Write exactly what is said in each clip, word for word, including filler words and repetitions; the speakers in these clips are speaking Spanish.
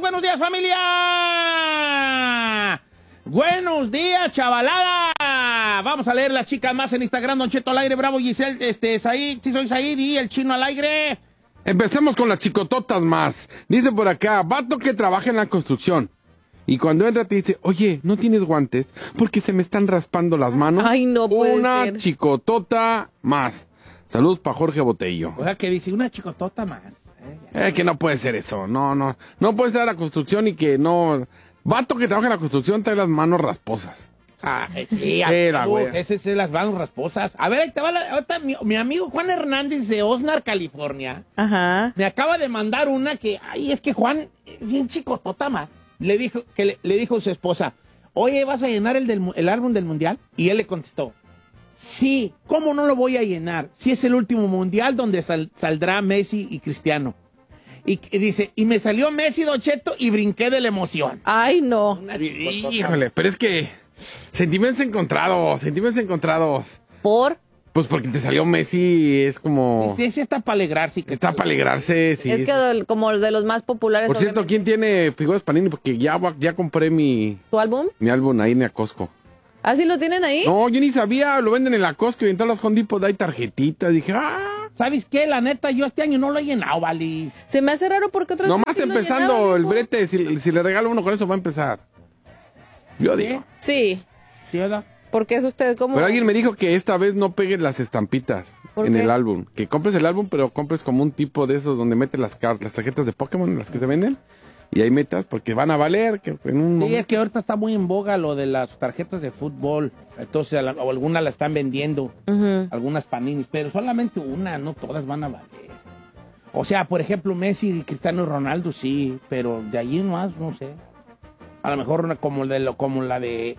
buenos días, familia. Buenos días, chavalada. Vamos a leer las chicas más en Instagram. Don Cheto al aire, Bravo, Giselle, este, Said, sí soy Said, y el Chino al aire. Empecemos con las chicototas más. Dice por acá, vato que trabaja en la construcción. Y cuando entra te dice, oye, ¿no tienes guantes? Porque se me están raspando las manos. Ay, no puede Una ser. chicotota más. Saludos para Jorge Botello. O sea, que dice una chicotota más. Eh, que no puede ser eso. No, no. No puede estar a la construcción y que no... Vato que trabaja en la construcción trae las manos rasposas. Ah, eh, sí, Era, amigo, güey. ese es las manos rasposas. A ver, ahí te va la, ahorita mi, mi amigo Juan Hernández de Osnar, California. Ajá. Me acaba de mandar una que, ay, es que Juan, eh, bien chicotota más. Le dijo, que le, le dijo a su esposa, oye, ¿vas a llenar el, del, mu- el álbum del mundial? Y él le contestó, sí, ¿cómo no lo voy a llenar? Si es el último mundial donde sal- saldrá Messi y Cristiano. Y, y dice, y me salió Messi, Don Cheto, y brinqué de la emoción. Ay, no. Una chicotota. Híjole, pero es que... Sentimientos encontrados, sentimientos encontrados. ¿Por? Pues porque te salió Messi, es como... Sí, sí, sí está para alegrarse. que Está para alegrarse, sí. es que del- como el de los más populares. Por cierto, obviamente. ¿quién tiene figuras Panini? Porque ya, va- ya compré mi, ¿Tu álbum? mi álbum ahí en la Costco. ¿Ah, sí lo tienen ahí? No, yo ni sabía, lo venden en la Costco y en todas las Home Depot hay tarjetitas. Dije, ah... ¿Sabes qué? La neta, yo este año no lo he llenado, Vali. Se me hace raro porque otras Nomás veces sí lo empezando llenaban, el ¿no? brete, si, si le regalo uno con eso va a empezar. Yo digo. Sí, ¿Sí, verdad? porque es usted como... Pero alguien me dijo que esta vez no pegues las estampitas ¿Por en qué? el álbum. Que compres el álbum, pero compres como un tipo de esos donde metes las, car- las tarjetas de Pokémon, las que se venden. Y ahí metas, porque van a valer. Que en un Sí, momento- es que ahorita está muy en boga lo de las tarjetas de fútbol. Entonces, a la- o algunas la están vendiendo, Ujú. algunas paninis, pero solamente una, no todas van a valer. O sea, por ejemplo, Messi y Cristiano Ronaldo, sí, pero de allí más, no sé. A lo mejor una como, de lo, como la de...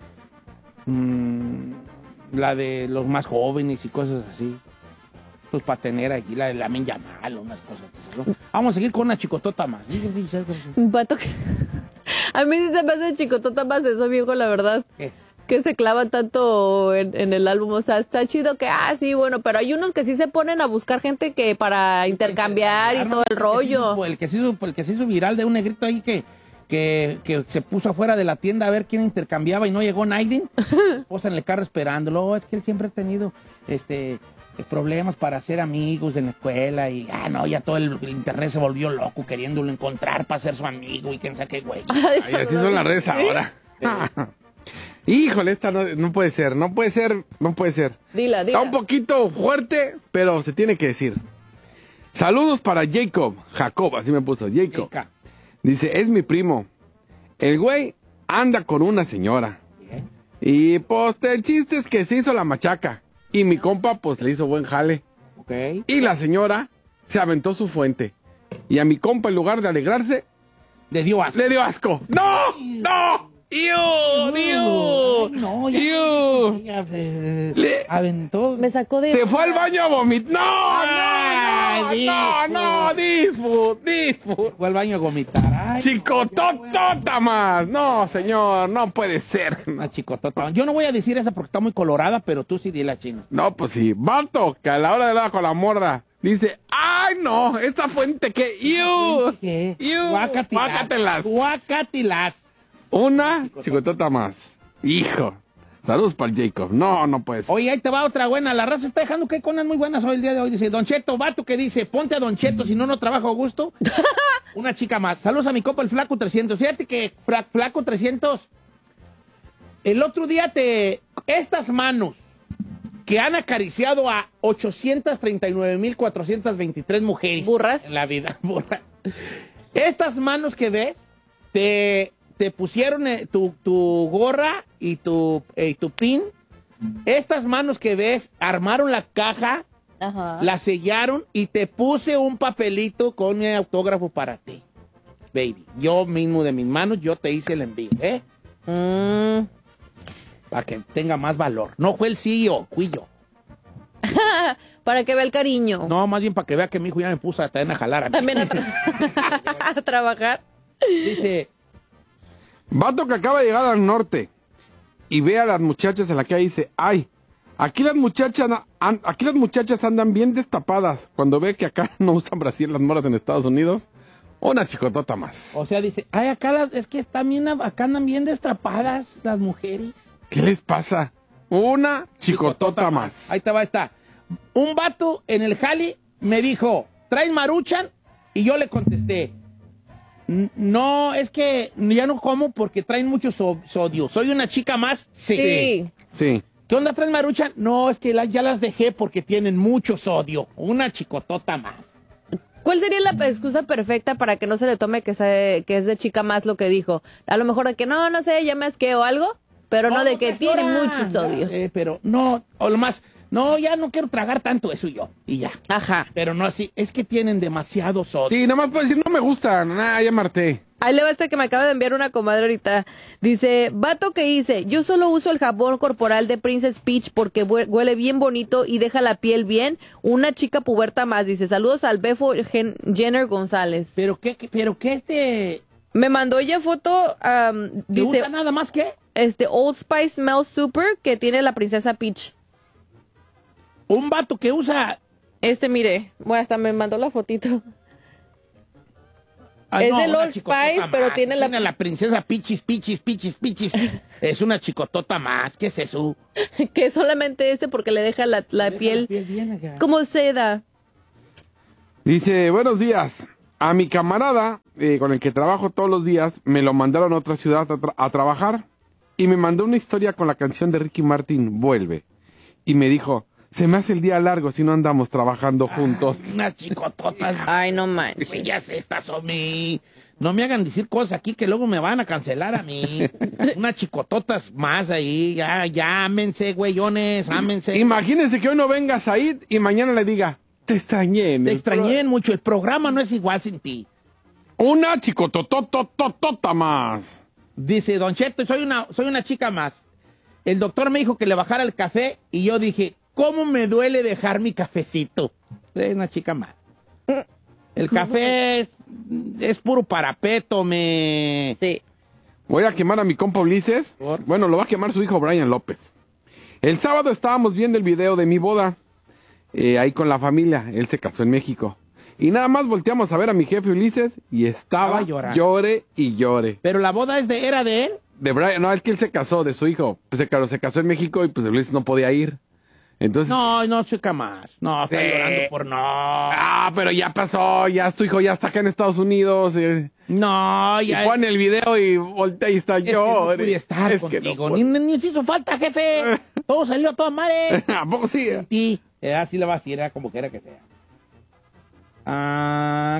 mm, la de los más jóvenes y cosas así. Pues para tener aquí la de Lamine Yamal, unas cosas así, ¿no? Vamos a seguir con una chicotota más. Un pato que... A mí sí se me hace chicotota más eso, viejo, la verdad. ¿Qué? Que se clavan tanto en, en el álbum. O sea, está chido que, ah, sí, bueno, pero hay unos que sí se ponen a buscar gente que para intercambiar y todo el rollo. El que se hizo, el que se hizo viral de un negrito ahí que, que, que se puso afuera de la tienda a ver quién intercambiaba y no llegó nadie. Esposa en el carro esperándolo. Oh, es que él siempre ha tenido este problemas para hacer amigos en la escuela y, ah, no, ya todo el, el internet se volvió loco queriéndolo encontrar para ser su amigo y quién sabe qué güey. Ay, Ay, así son las redes ahora. Híjole, esta no, no puede ser, no puede ser, no puede ser. Dila, Está dila. un poquito fuerte, pero se tiene que decir. Saludos para Jacob, Jacob, así me puso, Jacob. Chica. Dice, es mi primo. El güey anda con una señora. Bien. Y pues el chiste es que se hizo la machaca. Y mi compa pues le hizo buen jale. Ok. Y la señora se aventó su fuente. Y a mi compa en lugar de alegrarse, Le dio asco. le dio asco. ¡No! ¡No! ¡Iu! ¡Iu! Ay, no, ya, ¡Iu! ya se Le- aventó. Me sacó de... Se fue al baño a vomitar. ¡No! Ay, ¡No! ¡No! ¡No! ¡Disfut! ¡Disfut! Fue al baño a vomitar. Ay, ¡Chicototota más! No, señor, no puede ser. una chicotota. Yo no voy a decir esa porque está muy colorada, pero tú sí di la china. No, pues sí. Vato, que a la hora de hablar con la morra, dice, ¡ay, no! Esta fuente que... ¡Iu! ¿Qué? ¡Iu! Guacatilas. Guácatelas. Guacatilas. Una chicotota más. Hijo. Saludos para el Jacob. No, no puede ser. Oye, ahí te va otra buena. La raza está dejando que hay conas muy buenas hoy el día de hoy. Dice, Don Cheto, vato que dice, ponte a Don Cheto, si no, no trabajo a gusto. Una chica más. Saludos a mi copa, el Flaco trescientos. Fíjate que Fra- Flaco trescientos, el otro día te... Estas manos que han acariciado a ochocientas treinta y nueve mil cuatrocientas veintitrés mujeres. ¿Burras? En la vida, burras. Estas manos que ves, te, te pusieron eh, tu, tu gorra y tu, eh, tu pin. Estas manos que ves, armaron la caja, Ajá. la sellaron y te puse un papelito con mi autógrafo para ti. Baby, yo mismo de mis manos, yo te hice el envío, ¿eh? Mm. Para que tenga más valor. No fue el C E O, fui yo. Para que vea el cariño. No, más bien para que vea que mi hijo ya me puso a, también a jalar. A mí. También a, tra- a trabajar. Dice, Vato que acaba de llegar al norte y ve a las muchachas en la calle y dice, ay, aquí las muchachas an- aquí las muchachas andan bien destapadas. Cuando ve que acá no usan Brasil las moras en Estados Unidos, Una chicotota más. O sea, dice, ay, acá las, es que están bien, acá andan bien destrapadas las mujeres. ¿Qué les pasa? Una chicotota más. Ahí te va, está. Un vato en el jali me dijo, ¿traes Maruchan? Y yo le contesté, no, es que ya no como porque traen mucho so- sodio. ¿Soy una chica más? Sí. Sí. Sí. ¿Qué onda traes Maruchan? No, es que la- ya las dejé porque tienen mucho sodio. Una chicotota más. ¿Cuál sería la excusa perfecta para que no se le tome que, se, que es de chica más lo que dijo? A lo mejor de que no, no sé, ya me asqué o algo, pero no, de que te tiene lloras. mucho sodio. Eh, pero no, o lo más, no, ya no quiero tragar tanto eso y yo, y ya. Ajá. Pero no así, es que tienen demasiado sodio. Sí, nomás puedo decir, no me gustan. Ah, ya marté. Ahí le va esta que me acaba de enviar una comadre ahorita. Dice, vato que hice, yo solo uso el jabón corporal de Princess Peach porque hue- huele bien bonito y deja la piel bien. Una chica puberta más. Dice, saludos al Befo Gen- Jenner González. Pero qué, qué- pero qué este, Me mandó ella foto, am, ¿te dice, gusta nada más que este Old Spice Smells Super que tiene la Princesa Peach. un vato que usa... Este, mire, bueno, hasta me mandó la fotito. Ah, Es no, del una Old chicotota Spice, pero más. tiene la- la princesa Pichis, Pichis, Pichis, Pichis. Es una chicotota más, ¿qué es eso? Que solamente ese porque le deja la, la Deja piel la piel bien acá. como seda. Dice, buenos días. A mi camarada, eh, con el que trabajo todos los días, me lo mandaron a otra ciudad a, tra- a trabajar y me mandó una historia con la canción de Ricky Martin, Vuelve. Y me dijo, se me hace el día largo si no andamos trabajando juntos. Unas chicototas. Ay, no manches. Ellas estas son mi... No me hagan decir cosas aquí que luego me van a cancelar a mí. Unas chicototas más ahí. Ya, ya, ámense, güeyones, ámense. Imagínense que hoy no venga Said y mañana le diga, te extrañé. en Te el extrañé mucho. El programa no es igual sin ti. pro-". Una chicototototota más. Dice, Don Cheto, soy una, soy una chica más. El doctor me dijo que le bajara el café y yo dije, ¿cómo me duele dejar mi cafecito? Es una chica más. El café es, es puro parapeto, me... Sí. Voy a quemar a mi compa Ulises. ¿Por? Bueno, lo va a quemar su hijo Brian López. El sábado estábamos viendo el video de mi boda, eh, ahí con la familia. Él se casó en México. Y nada más volteamos a ver a mi jefe Ulises y estaba, Estaba llorando. llore y llore. Pero la boda es de, era de él. De Brian, no, es que él se casó, de su hijo. Pues se, claro, se casó en México y pues Ulises no podía ir. Entonces... No, no, chica más. No, está Sí. llorando por no. Ah, pero ya pasó, ya tu hijo ya está acá en Estados Unidos. eh. No, Y ya. pone el video y voltea y está es que no llore. pude estar Es que contigo. no ni, pude. ni, ni se hizo falta, jefe. Todo salió a toda madre. ¿A poco sí? Sí, eh, así le va a decir, era como quiera que sea. Ah,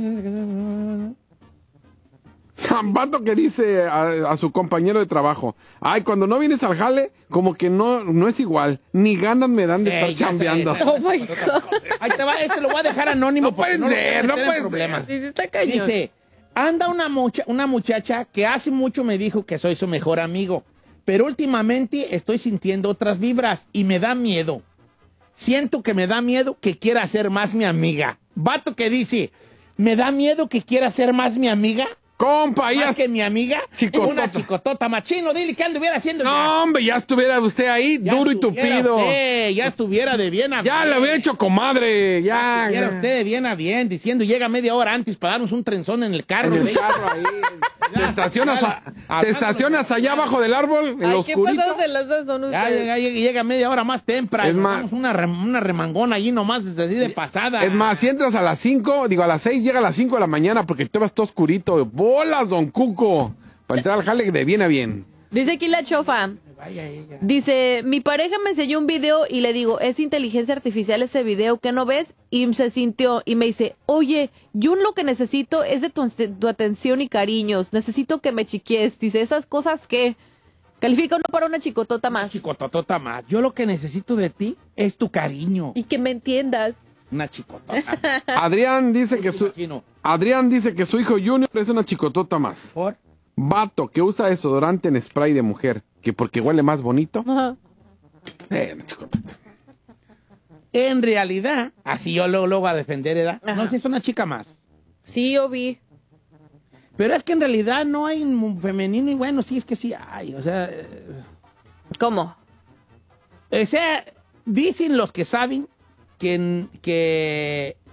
Vato que dice a, a su compañero de trabajo, ay, cuando no vienes al jale, como que no, no es igual, ni ganas me dan de Eh, estar ya sé, chambeando. esa- Oh my God. Ahí te va, este lo voy a dejar anónimo. No porque puede lo ser, quiero no meter en puede problemas. Sí, sí está cañón. Dice, anda una, mucha- una muchacha que hace mucho me dijo que soy su mejor amigo, pero últimamente estoy sintiendo otras vibras y me da miedo. Siento que me da miedo que quiera ser más mi amiga. Vato que dice, me da miedo que quiera ser más mi amiga. Compa, ahí Más ya... que mi amiga, Chicotota. una chicotota machino, dile que anduviera haciendo ya. No, hombre, ya estuviera usted ahí, Ya duro y estuviera tupido. usted, ya estuviera de bien a Ya bien. lo hubiera hecho comadre, ya. Estuviera ya. usted de bien a bien, diciendo, llega media hora antes para darnos un trenzón en el carro. En el ¿ve? carro ahí. Te estacionas, a- Ah, te estacionas allá abajo del árbol, en Ay, lo qué oscurito. pasados de lanza son Ya ustedes. llega, llega, llega media hora más temprano. Es más- Damos una, rem- una remangona allí nomás, así de pasada. Es más, si entras a las cinco, digo a las seis, llega a las cinco de la mañana porque te vas todo oscurito. ¡Bolas, don Cuco! Para entrar al jale de bien a bien. Dice aquí la chofa. Vaya ella. Dice, mi pareja me enseñó un video y le digo, es inteligencia artificial ese video, ¿qué no ves? Y se sintió y me dice, oye, yo lo que necesito es de tu, tu atención y cariños, necesito que me chiquies. Dice, esas cosas que califica uno para una chicotota más. Chicototota más. Yo lo que necesito de ti es tu cariño. Y que me entiendas. Una chicotota. Adrián dice que su Imagino. Adrián dice que su hijo Junior es una chicotota más. Por... Vato que usa desodorante en spray de mujer, que porque huele más bonito. Ajá. Eh, una chicotota. En realidad, así yo luego, luego a defender, ¿verdad? Ajá. No sé, es una chica más. Sí, yo vi. Pero es que en realidad no hay un femenino y bueno, sí, es que sí hay. O sea, eh, ¿Cómo? o sea dicen los que saben que, que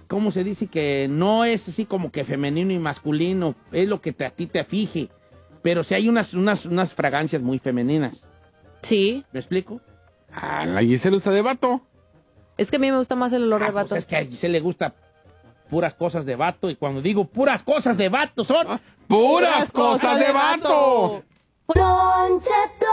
¿cómo se dice? Que no es así como que femenino y masculino, es lo que te, a ti te fije. Pero sí hay unas, unas, unas fragancias muy femeninas. Sí. ¿Me explico? Ah, a Giselle usa de vato. Es que a mí me gusta más el olor Ah, de vato. pues es que a Giselle le gusta puras cosas de vato. Y cuando digo puras cosas de vato son... Ah, ¡puras cosas de vato! Don Cheto.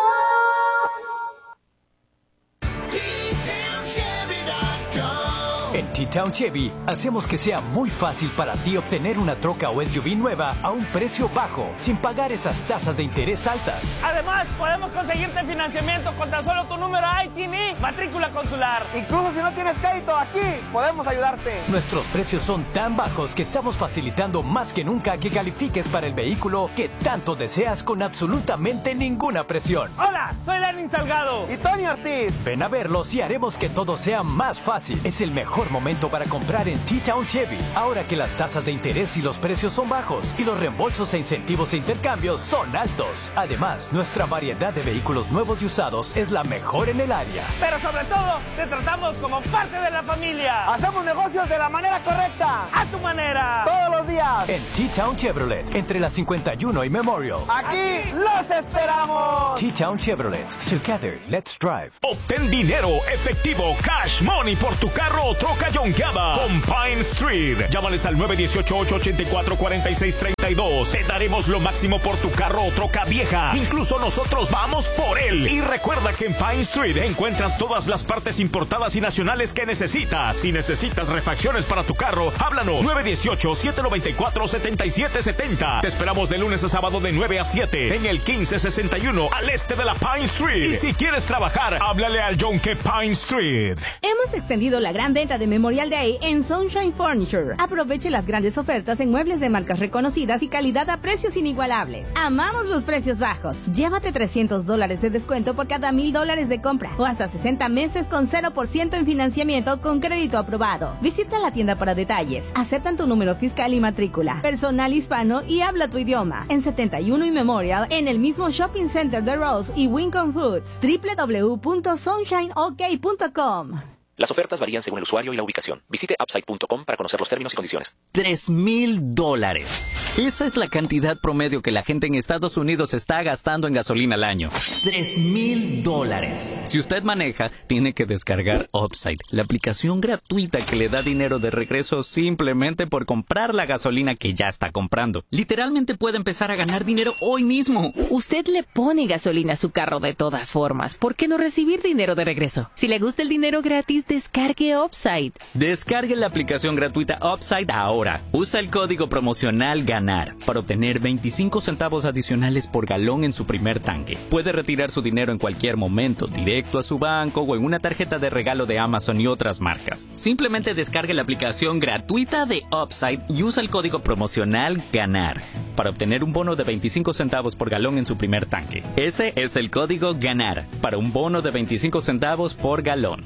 En T-Town Chevy hacemos que sea muy fácil para ti obtener una troca o S U V nueva a un precio bajo, sin pagar esas tasas de interés altas. Además, podemos conseguirte financiamiento con tan solo tu número I T N I, matrícula consular. Incluso si no tienes crédito, aquí podemos ayudarte. Nuestros precios son tan bajos que estamos facilitando más que nunca que califiques para el vehículo que tanto deseas con absolutamente ninguna presión. Hola, soy Lenin Salgado. Y Tony Ortiz. Ven a verlos y haremos que todo sea más fácil. Es el mejor momento para comprar en T-Town Chevy, ahora que las tasas de interés y los precios son bajos y los reembolsos e incentivos e intercambios son altos. Además, nuestra variedad de vehículos nuevos y usados es la mejor en el área. Pero sobre todo, te tratamos como parte de la familia. Hacemos negocios de la manera correcta. A tu manera. Todos los días. En T-Town Chevrolet, entre la cincuenta y uno y Memorial. Aquí los esperamos. T-Town Chevrolet. Together, let's drive. Obtén dinero efectivo, cash money por tu carro o troca yonkeada con Pine Street. Llámales al nueve uno ocho, ocho ocho cuatro, cuatro seis tres dos. Te daremos lo máximo por tu carro o troca vieja. Incluso nosotros vamos por él. Y recuerda que en Pine Street encuentras todas las partes importadas y nacionales que necesitas. Si necesitas refacciones para tu carro, háblanos. nueve uno ocho, siete nueve cuatro, siete siete siete cero. Te esperamos de lunes a sábado de nueve a siete en el quince sesenta y uno al este de la Pine Street. Y si quieres trabajar, háblale al Yonke Pine Street. Hemos extendido la gran venta de Memorial Day en Sunshine Furniture. Aproveche las grandes ofertas en muebles de marcas reconocidas y calidad a precios inigualables. Amamos los precios bajos. Llévate trescientos dólares de descuento por cada mil dólares de compra o hasta sesenta meses con cero por ciento en financiamiento con crédito aprobado. Visita la tienda para detalles. Aceptan tu número fiscal y matrícula. Personal hispano y habla tu idioma. En setenta y uno y Memorial, en el mismo Shopping Center de Rose y Wincom Foods. doble u doble u doble u punto sunshine ok punto com. Las ofertas varían según el usuario y la ubicación. Visite upside punto com para conocer los términos y condiciones. Tres mil dólares. Esa es la cantidad promedio que la gente en Estados Unidos está gastando en gasolina al año. Tres mil dólares. Si usted maneja, tiene que descargar Upside, la aplicación gratuita que le da dinero de regreso simplemente por comprar la gasolina que ya está comprando. Literalmente puede empezar a ganar dinero hoy mismo. Usted le pone gasolina a su carro de todas formas. ¿Por qué no recibir dinero de regreso? Si le gusta el dinero gratis, descargue Upside. Descargue la aplicación gratuita Upside ahora. Usa el código promocional GANAR para obtener veinticinco centavos adicionales por galón en su primer tanque. Puede retirar su dinero en cualquier momento, directo a su banco o en una tarjeta de regalo de Amazon y otras marcas. Simplemente descargue la aplicación gratuita de Upside y usa el código promocional GANAR para obtener un bono de veinticinco centavos por galón en su primer tanque. Ese es el código GANAR para un bono de veinticinco centavos por galón.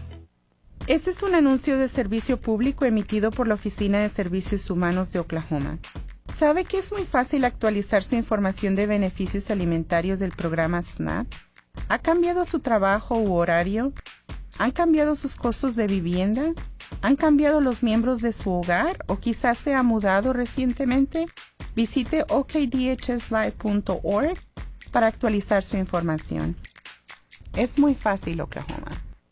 Este es un anuncio de servicio público emitido por la Oficina de Servicios Humanos de Oklahoma. ¿Sabe que es muy fácil actualizar su información de beneficios alimentarios del programa SNAP? ¿Ha cambiado su trabajo u horario? ¿Han cambiado sus costos de vivienda? ¿Han cambiado los miembros de su hogar? ¿O quizás se ha mudado recientemente? Visite o k d h s live punto org para actualizar su información. Es muy fácil, Oklahoma.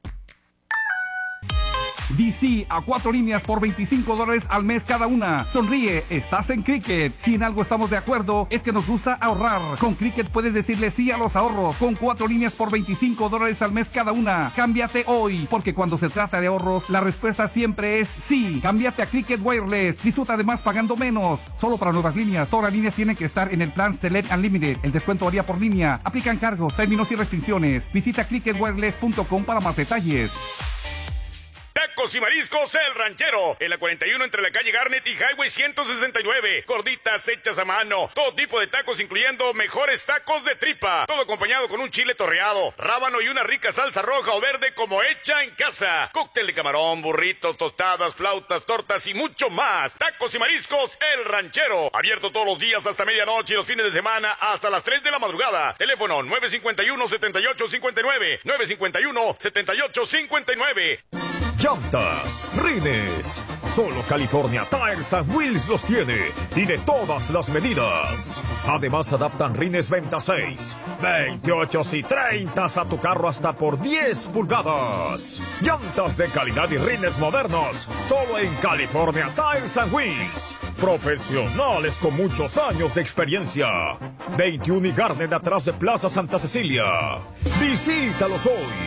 D C a cuatro líneas por veinticinco dólares al mes cada una. Sonríe, estás en Cricket. Si en algo estamos de acuerdo, es que nos gusta ahorrar. Con Cricket puedes decirle sí a los ahorros. Con cuatro líneas por veinticinco dólares al mes cada una. Cámbiate hoy, porque cuando se trata de ahorros, la respuesta siempre es sí. Cámbiate a Cricket Wireless. Disfruta además pagando menos. Solo para nuevas líneas. Todas las líneas tienen que estar en el plan Select Unlimited. El descuento varía por línea. Aplican cargos, términos y restricciones. Visita cricket wireless punto com para más detalles. Tacos y mariscos El Ranchero, en la cuarenta y uno entre la calle Garnet y Highway ciento sesenta y nueve. Gorditas hechas a mano, todo tipo de tacos incluyendo mejores tacos de tripa. Todo acompañado con un chile torreado, rábano y una rica salsa roja o verde como hecha en casa. Cóctel de camarón, burritos, tostadas, flautas, tortas y mucho más. Tacos y mariscos El Ranchero, abierto todos los días hasta medianoche y los fines de semana hasta las tres de la madrugada. Teléfono nueve cinco uno, siete ocho cinco nueve, nueve cinco uno, siete ocho cinco nueve. Llantas, rines, Solo California Tires and Wheels los tiene, y de todas las medidas. Además adaptan rines veintiséis, veintiocho y treinta a tu carro hasta por diez pulgadas. Llantas de calidad y rines modernos, solo en California Tires and Wheels. Profesionales con muchos años de experiencia. veintiuno y Garden atrás de Plaza Santa Cecilia. Visítalos hoy.